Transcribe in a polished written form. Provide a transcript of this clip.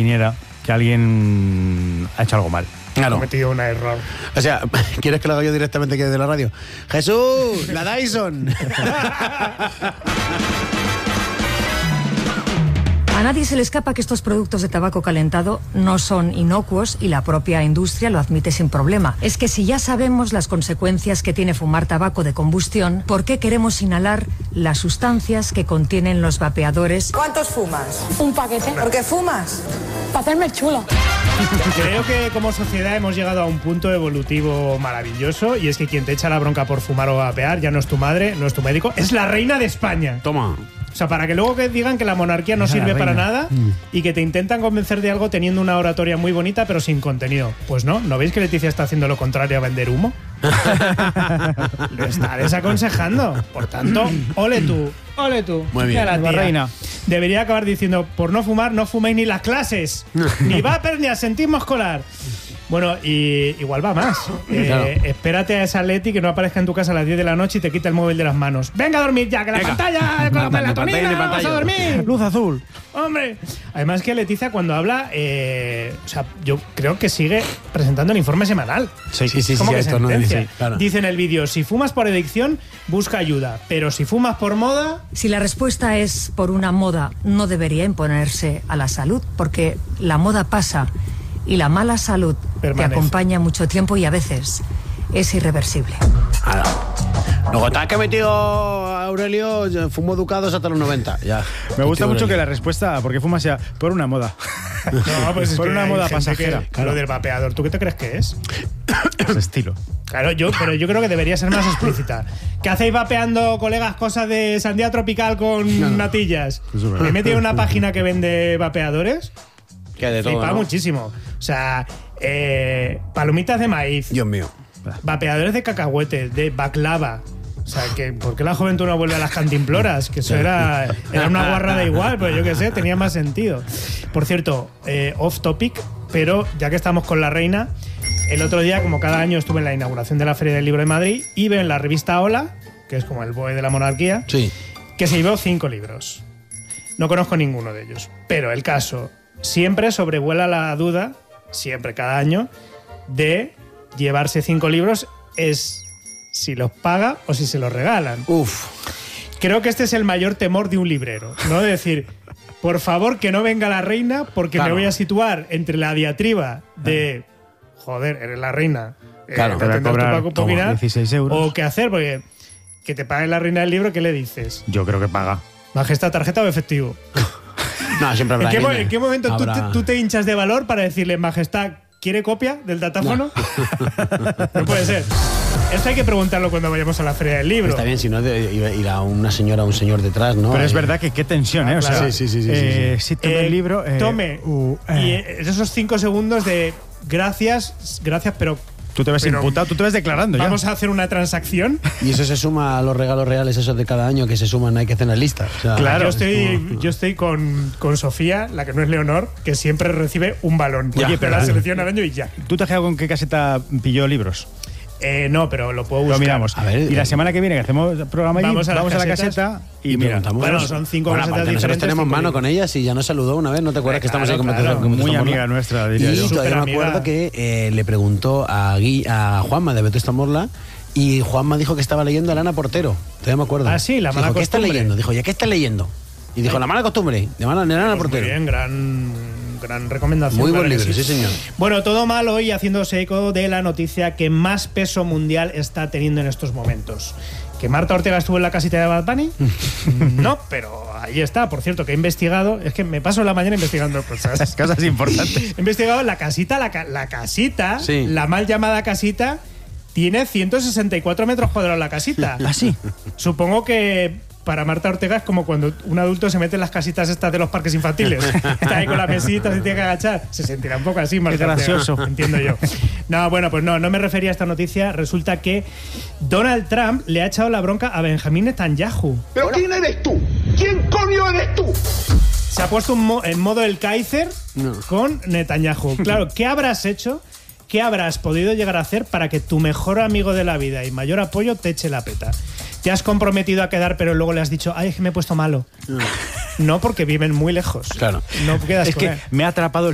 viniera que alguien ha hecho algo mal. Claro. Ha cometido un error. O sea, ¿quieres que lo haga yo directamente aquí desde la radio? ¡Jesús! ¡La Dyson! A nadie se le escapa que estos productos de tabaco calentado no son inocuos y la propia industria lo admite sin problema. Es que si ya sabemos las consecuencias que tiene fumar tabaco de combustión, ¿por qué queremos inhalar las sustancias que contienen los vapeadores? ¿Cuántos fumas? Un paquete. ¿Por qué fumas? Para hacerme el chulo. Creo que como sociedad hemos llegado a un punto evolutivo maravilloso, y es que quien te echa la bronca por fumar o vapear ya no es tu madre, no es tu médico, es la reina de España. Toma. O sea, para que luego que digan que la monarquía no sirve para nada y que te intentan convencer de algo teniendo una oratoria muy bonita pero sin contenido. Pues no, ¿no veis que Leticia está haciendo lo contrario a vender humo? Lo está desaconsejando. Por tanto, ole tú. Muy bien. La La reina. Debería acabar diciendo, por no fumar, no fuméis ni las clases. Ni vapers ni asentismo escolar. Bueno, y igual va más. Claro. Espérate a esa Leti que no aparezca en tu casa a las 10 de la noche y te quita el móvil de las manos. ¡Venga a dormir ya! ¡Que la pantalla! ¡Con la melatonina! ¡Vamos a dormir! Luz azul. ¡Hombre! Además que Leticia cuando habla, o sea, yo creo que sigue presentando el informe semanal. Sí, ¿Cómo que esto no sentencia? dice. Claro. Dice en el vídeo, si fumas por adicción, busca ayuda. Pero si fumas por moda... Si la respuesta es por una moda, no debería imponerse a la salud, porque la moda pasa y la mala salud Permanece. te acompaña mucho tiempo y a veces es irreversible. Luego te has que metido Aurelio, fumo educados hasta los 90. Ya. Me gusta Tío mucho Aurelio. Ah, que la respuesta, ¿por qué fumas sea por una moda? No, pues es Por que una hay moda gente pasajera. que- Lo del vapeador, ¿tú qué te crees que es? Ese estilo. Claro, pero yo creo que debería ser más explícita. ¿Qué hacéis vapeando, colegas, cosas de sandía tropical con natillas? Eso es verdad. Me metí en una página que vende vapeadores. Que de todo, Flipa ¿no? muchísimo. O sea, palomitas de maíz, Dios mío. vapeadores de cacahuetes, de baklava. O sea, que ¿por qué la juventud no vuelve a las cantimploras? Que eso era una guarrada igual, pero yo qué sé, tenía más sentido. Por cierto, off topic, pero ya que estamos con la reina, el otro día, como cada año, estuve en la inauguración de la Feria del Libro de Madrid y veo en la revista Hola, que es como el BOE de la monarquía, Sí. que se llevó 5 libros. No conozco ninguno de ellos, pero el caso siempre sobrevuela la duda, siempre, cada año, de llevarse 5 libros es si los paga o si se los regalan. Uf. Creo que este es el mayor temor de un librero, ¿no? De decir, por favor, que no venga la reina porque Claro. me voy a situar entre la diatriba de, joder, eres la reina, Claro. te Te voy a tendrás cobrar, tu toma, opinar, 16 euros. o qué hacer, porque que te pague la reina del libro, ¿qué le dices? Yo creo que paga. Majestad, tarjeta o efectivo. No, siempre habrá ¿En qué momento habrá- tú te hinchas de valor para decirle, Majestad, ¿quiere copia del datáfono? No puede ser. Esto hay que preguntarlo cuando vayamos a la Feria del Libro. Está bien, si no, irá una señora o un señor detrás, ¿no? Pero es verdad que qué tensión, ¿eh? O sea, claro. Sí. Si tome el libro. Tome. Y esos 5 segundos de gracias, pero Tú te ves pero imputado, tú te ves declarando vamos ya. a hacer una transacción. Y eso se suma a los regalos reales esos de cada año que se suman, hay que hacer las listas. O sea, Claro. Yo estoy con Sofía, la que no es Leonor, que siempre recibe un balón. Ya, Oye, pero pero- la selección al año y ya. ¿Tú te has quedado con qué caseta pilló libros? No, pero lo puedo Lo buscar. miramos. A ver, y la semana que viene que hacemos programa allí, Vamos a las la casetas caseta y, y mira. preguntamos. Bueno, son 5 Bueno, casetas aparte, nosotros diferentes. tenemos 5 mano libros. con ella, si ya nos saludó una vez, ¿no te acuerdas que estamos ahí con claro, muy amiga nuestra, diría Y yo. todavía me Superamiga. acuerdo que le preguntó a Juanma de Vetusta Morla y Juanma dijo que estaba leyendo a Lana Portero. Todavía me acuerdo. Ah, sí, La mala Dijo, ¿qué estás costumbre? leyendo? Dijo, ¿ya qué estás leyendo? Y dijo, La mala costumbre, de Lana Pues Portero. muy bien, gran recomendación. Muy claro buen que libro, sí señor. Bueno, todo mal hoy haciéndose eco de la noticia que más peso mundial está teniendo en estos momentos. ¿Que Marta Ortega estuvo en la casita de Bad Bunny? No, pero ahí está. Por cierto, que he investigado, es que me paso la mañana investigando cosas. Cosas importantes. He investigado la casita, la casita, Sí. la mal llamada casita, tiene 164 metros cuadrados la casita. ¿Ah, sí? Supongo que para Marta Ortega es como cuando un adulto se mete en las casitas estas de los parques infantiles. Está ahí con la mesita, se tiene que agachar. Se sentirá un poco así, Marta Qué gracioso. Ortega, entiendo yo. No, bueno, pues no me refería a esta noticia. Resulta que Donald Trump le ha echado la bronca a Benjamín Netanyahu. ¿Pero quién eres tú? ¿Quién coño eres tú? Se ha puesto en modo el Kaiser con Netanyahu. Claro, ¿qué habrás hecho? ¿Qué habrás podido llegar a hacer para que tu mejor amigo de la vida y mayor apoyo te eche la peta? ¿Te has comprometido a quedar, pero luego le has dicho, ay, es que me he puesto malo? No, porque viven muy lejos. Claro. No quedas Es con que él. me ha atrapado el